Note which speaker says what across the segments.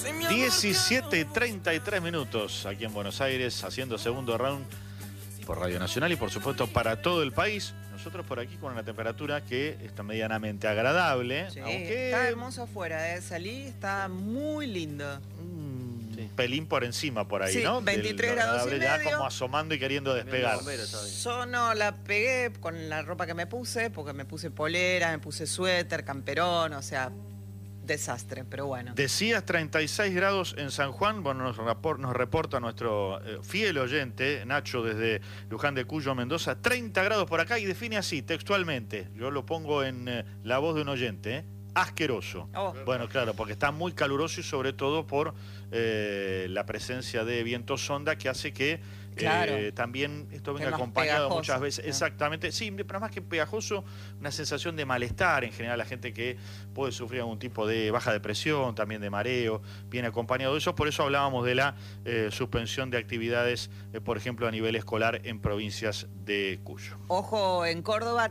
Speaker 1: 17:33 minutos aquí en Buenos Aires, haciendo segundo round por Radio Nacional y por supuesto para todo el país. Nosotros por aquí con una temperatura que está medianamente agradable.
Speaker 2: Sí,
Speaker 1: aunque
Speaker 2: está hermoso afuera, salí, está muy lindo.
Speaker 1: Un pelín por encima por ahí,
Speaker 2: Sí,
Speaker 1: ¿no?
Speaker 2: 23 grados y
Speaker 1: ya
Speaker 2: medio.
Speaker 1: como asomando y queriendo despegar.
Speaker 2: Yo no la pegué con la ropa que me puse, porque me puse polera, me puse suéter, camperón, o sea, desastre, pero bueno.
Speaker 1: Decías 36 grados en San Juan. Bueno, nos reporta nuestro fiel oyente, Nacho, desde Luján de Cuyo, Mendoza. 30 grados por acá y define así, textualmente. Yo lo pongo en la voz de un oyente, asqueroso.
Speaker 2: Oh.
Speaker 1: Bueno, claro, porque está muy caluroso y sobre todo por la presencia de viento sonda que hace que
Speaker 2: Claro.
Speaker 1: también esto venga
Speaker 2: Que más
Speaker 1: acompañado
Speaker 2: pegajoso,
Speaker 1: muchas veces.
Speaker 2: ¿no?
Speaker 1: Exactamente, sí, pero más que pegajoso, una sensación de malestar en general. La gente que puede sufrir algún tipo de baja de presión, también de mareo, viene acompañado de eso. Por eso hablábamos de la suspensión de actividades, por ejemplo, a nivel escolar en provincias de Cuyo.
Speaker 2: Ojo, en Córdoba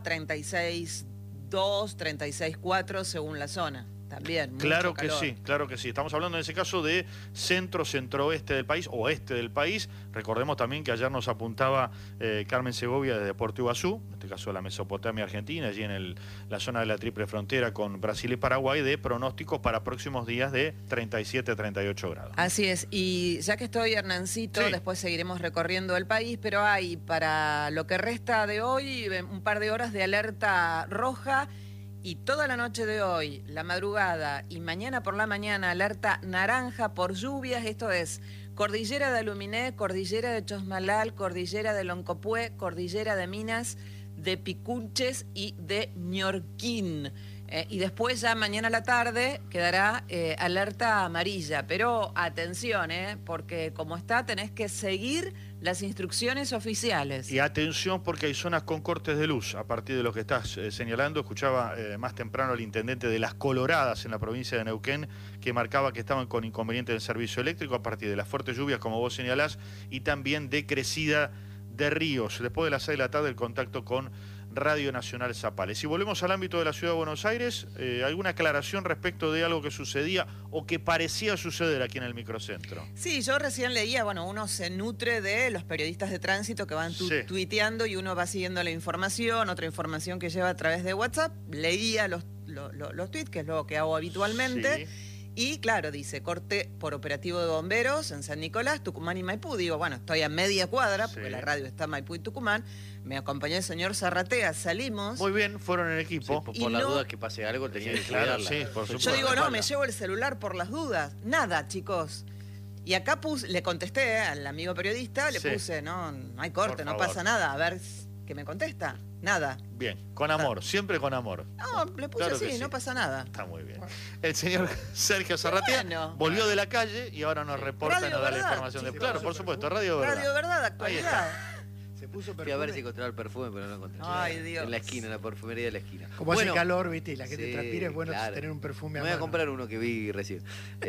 Speaker 2: 36,2, 36,4 según la zona. También, mucho
Speaker 1: Claro que
Speaker 2: calor.
Speaker 1: sí, claro que sí. Estamos hablando en ese caso de centro-centroeste del país, oeste del país. Recordemos también que ayer nos apuntaba Carmen Segovia de Puerto Iguazú, en este caso la Mesopotamia Argentina, allí en la zona de la triple frontera con Brasil y Paraguay, de pronósticos para próximos días de 37 38 grados.
Speaker 2: Así es, y ya que estoy, Hernancito,
Speaker 1: Sí.
Speaker 2: después seguiremos recorriendo el país, pero hay para lo que resta de hoy un par de horas de alerta roja. Y toda la noche de hoy, la madrugada y mañana por la mañana, alerta naranja por lluvias. Esto es Cordillera de Aluminé, Cordillera de Chosmalal, Cordillera de Loncopué, Cordillera de Minas, de Picunches y de Ñorquín. Y después ya mañana a la tarde quedará alerta amarilla. Pero atención, porque como está tenés que seguir las instrucciones oficiales.
Speaker 1: Y atención porque hay zonas con cortes de luz, a partir de lo que estás señalando. Escuchaba más temprano al intendente de Las Coloradas en la provincia de Neuquén, que marcaba que estaban con inconveniente del servicio eléctrico a partir de las fuertes lluvias, como vos señalás, y también de crecida de ríos. Después de las 6 de la tarde, el contacto con Radio Nacional Zapales. Si volvemos al ámbito de la Ciudad de Buenos Aires, ¿alguna aclaración respecto de algo que sucedía o que parecía suceder aquí en el microcentro?
Speaker 2: Sí, yo recién leía, bueno, uno se nutre de los periodistas de tránsito que van tuiteando y uno va siguiendo la información, otra información que lleva a través de WhatsApp. Leía los tweets, que es lo que hago habitualmente.
Speaker 1: Sí.
Speaker 2: Y claro, dice, corte por operativo de bomberos en San Nicolás, Tucumán y Maipú. Digo, bueno, estoy a media cuadra, porque la radio está en Maipú y Tucumán. Me acompañó el señor Zarratea, salimos.
Speaker 1: Muy bien, fueron en equipo.
Speaker 3: Sí, por las dudas que pase algo, tenía que cuidarla.
Speaker 1: Sí, por supuesto.
Speaker 2: Yo digo, no, me llevo el celular por las dudas. Nada, chicos. Y acá le contesté al amigo periodista, le puse, no hay corte, no pasa nada. A ver qué me contesta. Nada.
Speaker 1: Bien, con amor, siempre con amor.
Speaker 2: No, le puse
Speaker 1: Claro
Speaker 2: así,
Speaker 1: que sí.
Speaker 2: no pasa nada.
Speaker 1: Está muy bien. El señor Sergio Zarratea volvió de la calle y ahora nos reporta y nos da la información. Claro, por supuesto, Radio Verdad.
Speaker 2: Radio Verdad, actualidad.
Speaker 3: Se puso perfume. Fui a ver si encontraba el perfume, pero no lo encontré.
Speaker 2: Ay, Dios.
Speaker 3: En la esquina, en la perfumería de la esquina.
Speaker 4: Como hace calor, viste, y la gente transpira, es bueno tener un
Speaker 3: Me
Speaker 4: perfume
Speaker 3: voy a comprar uno que vi recién.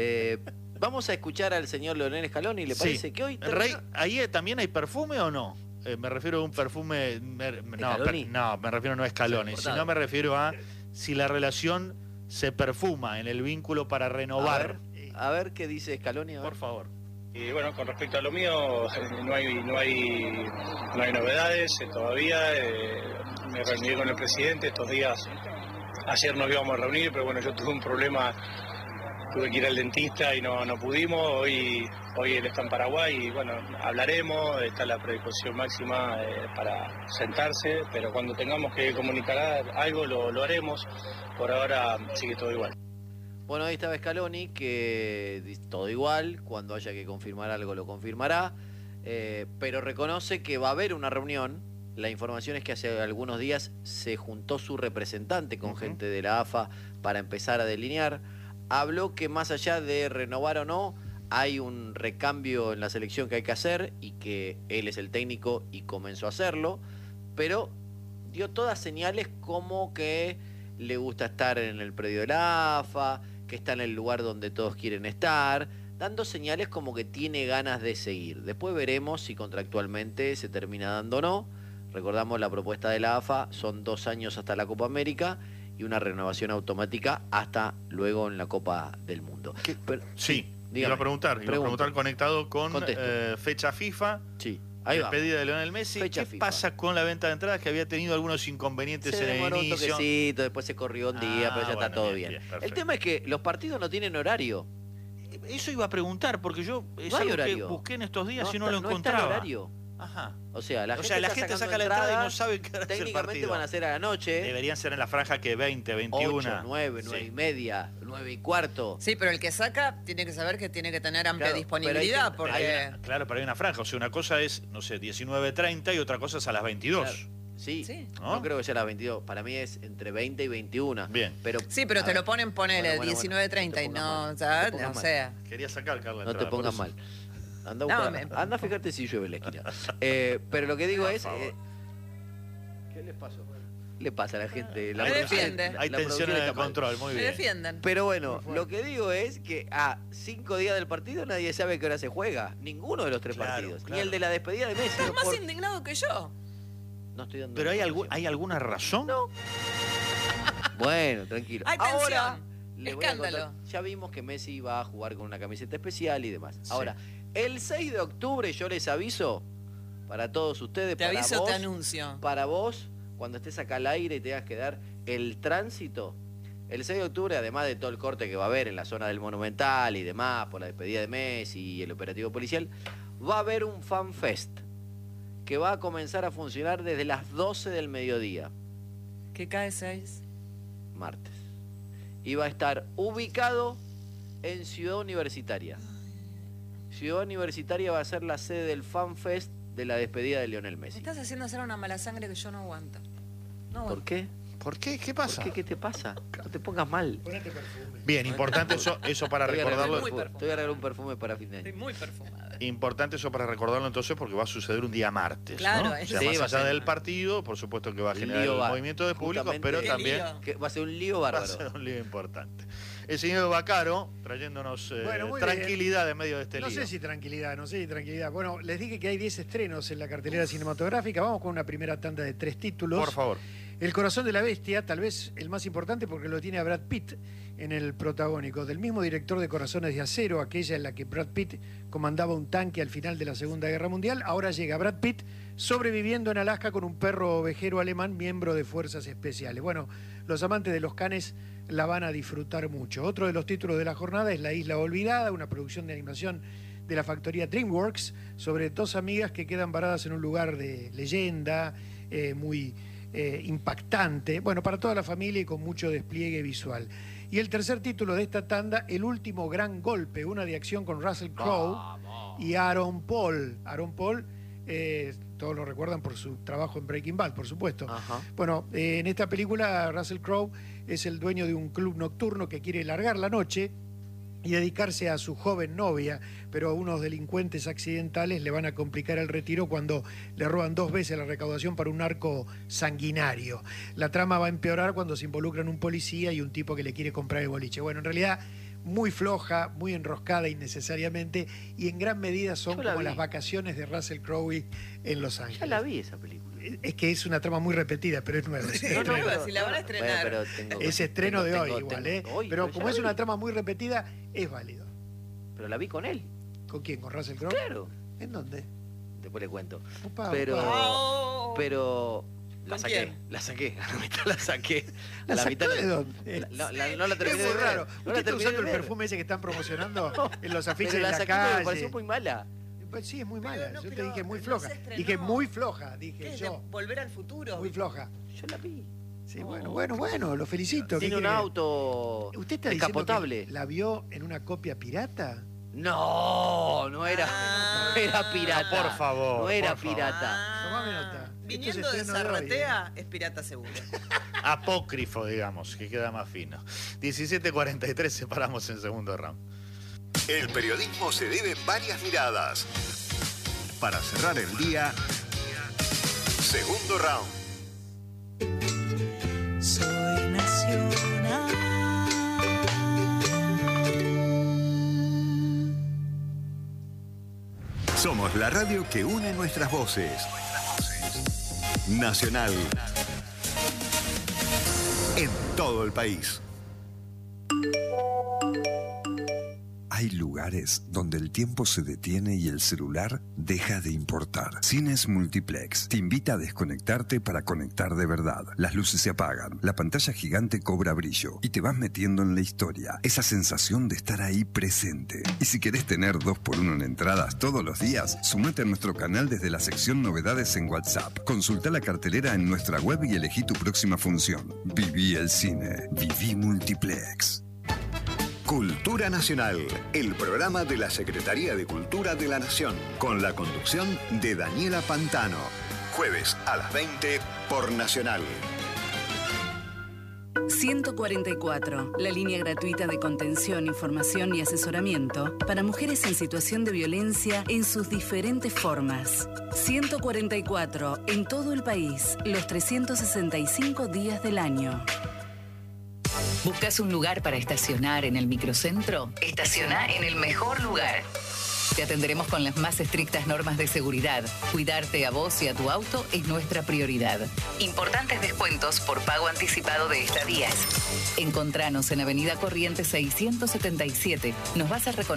Speaker 3: Vamos a escuchar al señor Leonel Scaloni, ¿le parece que hoy
Speaker 1: Rey, ¿ahí también hay perfume o no? Me refiero a un perfume... No, me refiero no a Scaloni, sino me refiero a si la relación se perfuma en el vínculo para renovar.
Speaker 3: A ver qué dice Scaloni.
Speaker 1: Por favor.
Speaker 5: Y bueno, con respecto a lo mío, no hay novedades todavía. Me reuní con el presidente estos días. Ayer nos íbamos a reunir, pero bueno, yo tuve un problema. Tuve que ir al dentista y no pudimos. Hoy él está en Paraguay y bueno, hablaremos. Está la predisposición máxima para sentarse, pero cuando tengamos que comunicar algo lo haremos. Por ahora sigue todo igual.
Speaker 3: Bueno, ahí estaba Scaloni, que todo igual, cuando haya que confirmar algo lo confirmará, pero reconoce que va a haber una reunión. La información es que hace algunos días se juntó su representante con gente de la AFA para empezar a delinear. Habló que más allá de renovar o no, hay un recambio en la selección que hay que hacer y que él es el técnico y comenzó a hacerlo, pero dio todas señales como que le gusta estar en el predio de la AFA, que está en el lugar donde todos quieren estar, dando señales como que tiene ganas de seguir. Después veremos si contractualmente se termina dando o no. Recordamos la propuesta de la AFA, son 2 años hasta la Copa América y una renovación automática hasta luego en la Copa del Mundo.
Speaker 1: Sí, Iba a preguntar conectado con fecha FIFA.
Speaker 3: Sí. Ahí va.
Speaker 1: Despedida de Lionel Messi.
Speaker 3: Fecha
Speaker 1: ¿Qué
Speaker 3: FIFA.
Speaker 1: pasa con la venta de entradas? Que había tenido algunos inconvenientes en el inicio.
Speaker 3: Un toquecito, después se corrió un día, pero ya está todo bien. El tema es que los partidos no tienen horario.
Speaker 1: Eso iba a preguntar, porque yo
Speaker 3: no hay horario.
Speaker 1: Que busqué en estos días y no lo
Speaker 3: está
Speaker 1: encontraba.
Speaker 3: el horario.
Speaker 1: Ajá.
Speaker 3: O sea, la gente
Speaker 1: saca la entrada y no sabe qué hora es el
Speaker 3: técnicamente
Speaker 1: partido.
Speaker 3: van a ser a la noche.
Speaker 1: Deberían ser en la franja que 20, 21.
Speaker 3: 8, 9, 9 y media, 9 y cuarto.
Speaker 2: Sí, pero el que saca tiene que saber que tiene que tener amplia disponibilidad.
Speaker 1: Pero hay una franja. O sea, una cosa es, no sé, 19:30 y otra cosa es a las 22.
Speaker 3: Claro. Sí, no creo que sea a las 22. Para mí es entre 20 y 21.
Speaker 1: Bien.
Speaker 3: Pero,
Speaker 2: pero te lo ponen, ponele 19:30 y no, o sea.
Speaker 1: Quería sacar, Carla.
Speaker 3: No te pongas mal. Anda a fijarte si llueve en la esquina. Pero lo que digo es... ¿Qué les pasó? Le pasa a la gente.
Speaker 2: Me defiende.
Speaker 1: Hay tensión en el control, muy bien.
Speaker 2: Me defienden.
Speaker 3: Pero bueno, lo que digo es que a 5 días del partido nadie sabe qué hora se juega. Ninguno de los 3 partidos. Ni el de la despedida de Messi.
Speaker 2: Estás más indignado que yo.
Speaker 3: No estoy dando.
Speaker 1: ¿Pero hay alguna razón?
Speaker 3: No. Bueno, tranquilo.
Speaker 2: Hay tensión.
Speaker 3: Ahora,
Speaker 2: escándalo.
Speaker 3: Ya vimos que Messi va a jugar con una camiseta especial y demás. Sí. Ahora, el 6 de octubre yo les aviso para todos ustedes.
Speaker 2: Te aviso, te anuncio.
Speaker 3: Para vos, cuando estés acá al aire y tengas que dar el tránsito, el 6 de octubre, además de todo el corte que va a haber en la zona del Monumental y demás, por la despedida de Messi y el operativo policial, va a haber un fan fest que va a comenzar a funcionar desde las 12 del mediodía.
Speaker 2: ¿Qué cae 6?
Speaker 3: Martes. Y va a estar ubicado en Ciudad Universitaria. Ciudad Universitaria va a ser la sede del fan fest de la despedida de Lionel Messi.
Speaker 2: Me estás haciendo hacer una mala sangre que yo no aguanto.
Speaker 3: ¿Por qué?
Speaker 1: ¿Por qué? ¿Qué pasa?
Speaker 3: ¿Qué te pasa? No te pongas mal.
Speaker 4: Ponete perfume.
Speaker 1: Bien, importante eso para recordarlo.
Speaker 3: Te voy a regalar un perfume para fin de año.
Speaker 2: Estoy muy perfumada.
Speaker 1: Importante eso para recordarlo entonces porque va a suceder un día martes.
Speaker 2: Claro,
Speaker 1: ¿no? O sea, más allá del partido, por supuesto que va a generar el movimiento de público, pero también
Speaker 3: va a ser un lío bárbaro.
Speaker 1: Va a ser un lío importante. El señor Baccaro trayéndonos tranquilidad en medio de este lío.
Speaker 4: No sé si tranquilidad. Bueno, les dije que hay 10 estrenos en la cartelera cinematográfica. Vamos con una primera tanda de 3 títulos.
Speaker 1: Por favor.
Speaker 4: El corazón de la bestia, tal vez el más importante porque lo tiene a Brad Pitt en el protagónico, del mismo director de Corazones de Acero, aquella en la que Brad Pitt comandaba un tanque al final de la Segunda Guerra Mundial. Ahora llega Brad Pitt sobreviviendo en Alaska con un perro ovejero alemán, miembro de Fuerzas Especiales. Bueno, los amantes de los canes la van a disfrutar mucho. Otro de los títulos de la jornada es La Isla Olvidada, una producción de animación de la factoría DreamWorks sobre 2 amigas que quedan varadas en un lugar de leyenda, muy impactante, bueno, para toda la familia y con mucho despliegue visual. Y el tercer título de esta tanda, El último gran golpe, una de acción con Russell Crowe y Aaron Paul. Aaron Paul, todos lo recuerdan por su trabajo en Breaking Bad, por supuesto.
Speaker 3: Ajá.
Speaker 4: Bueno, en esta película Russell Crowe es el dueño de un club nocturno que quiere largar la noche y dedicarse a su joven novia, pero unos delincuentes accidentales le van a complicar el retiro cuando le roban 2 veces la recaudación para un narco sanguinario. La trama va a empeorar cuando se involucran un policía y un tipo que le quiere comprar el boliche. Bueno, en realidad muy floja, muy enroscada innecesariamente y en gran medida son como las vacaciones de Russell Crowe en Los Ángeles.
Speaker 3: Ya la vi esa película.
Speaker 4: Es que es una trama muy repetida, pero es nueva.
Speaker 2: Si la van a estrenar.
Speaker 4: Es estreno de hoy igual, ¿eh? Pero como es una trama muy repetida, es válido.
Speaker 3: Pero la vi con él.
Speaker 4: ¿Con quién? ¿Con Russell Crowe?
Speaker 3: Claro.
Speaker 4: ¿En dónde?
Speaker 3: Después le cuento.
Speaker 4: Opa,
Speaker 3: pero...
Speaker 4: opa.
Speaker 3: Pero... La saqué.
Speaker 2: ¿Quién?
Speaker 3: La saqué. A la mitad la saqué.
Speaker 4: ¿La
Speaker 3: A la
Speaker 4: sacó
Speaker 3: mitad
Speaker 4: de dónde?
Speaker 3: No la terminé de
Speaker 4: Es muy
Speaker 3: ver.
Speaker 4: raro.
Speaker 3: No
Speaker 4: ¿Usted
Speaker 3: la
Speaker 4: está
Speaker 3: terminé
Speaker 4: usando
Speaker 3: de
Speaker 4: el
Speaker 3: ver.
Speaker 4: perfume ese que están promocionando en los afiches
Speaker 3: Pero
Speaker 4: de
Speaker 3: la
Speaker 4: la
Speaker 3: saqué porque me
Speaker 4: calle?
Speaker 3: pareció muy mala.
Speaker 4: Pues sí, es muy mala.
Speaker 2: no,
Speaker 4: Yo te
Speaker 2: pero
Speaker 4: dije muy
Speaker 2: no
Speaker 4: floja.
Speaker 2: se estrenó.
Speaker 4: Dije muy floja, dije
Speaker 2: ¿Qué es
Speaker 4: yo.
Speaker 2: de Volver al Futuro?
Speaker 4: Muy floja.
Speaker 3: Yo la vi.
Speaker 4: Sí, bueno, lo felicito.
Speaker 3: Tiene
Speaker 4: ¿Qué
Speaker 3: un
Speaker 4: quiere?
Speaker 3: auto
Speaker 4: ¿Usted está diciendo
Speaker 3: descapotable.
Speaker 4: que la vio en una copia pirata?
Speaker 3: No era pirata.
Speaker 1: Por favor.
Speaker 3: No era
Speaker 1: por favor.
Speaker 3: pirata.
Speaker 4: Tomame nota.
Speaker 2: Viniendo
Speaker 4: Esto
Speaker 2: de
Speaker 4: es estreno de hoy,
Speaker 2: Zarratea, es pirata seguro.
Speaker 1: Apócrifo, digamos, que queda más fino. 17:43, separamos en segundo round.
Speaker 6: El periodismo se debe varias miradas. Para cerrar el día, segundo round.
Speaker 7: Soy nacional.
Speaker 6: Somos la radio que une nuestras voces. Nacional. En todo el país.
Speaker 8: Hay lugares donde el tiempo se detiene y el celular deja de importar. Cines Multiplex te invita a desconectarte para conectar de verdad. Las luces se apagan, la pantalla gigante cobra brillo y te vas metiendo en la historia. Esa sensación de estar ahí presente. Y si querés tener 2x1 en entradas todos los días, sumate a nuestro canal desde la sección Novedades en WhatsApp. Consulta la cartelera en nuestra web y elegí tu próxima función. Viví el cine. Viví Multiplex.
Speaker 6: Cultura Nacional, el programa de la Secretaría de Cultura de la Nación, con la conducción de Daniela Pantano. Jueves a las 20 por Nacional.
Speaker 9: 144, la línea gratuita de contención, información y asesoramiento para mujeres en situación de violencia en sus diferentes formas. 144, en todo el país, los 365 días del año.
Speaker 10: ¿Buscas un lugar para estacionar en el microcentro? Estaciona en el mejor lugar. Te atenderemos con las más estrictas normas de seguridad. Cuidarte a vos y a tu auto es nuestra prioridad. Importantes descuentos por pago anticipado de estadías. Encontranos en Avenida Corrientes 677. Nos vas a reconocer